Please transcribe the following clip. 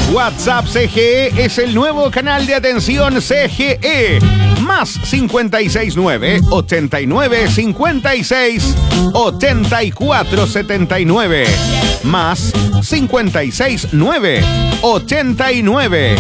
WhatsApp CGE es el nuevo canal de atención CGE. Más 569 89 56 84 79. Más 56 9 89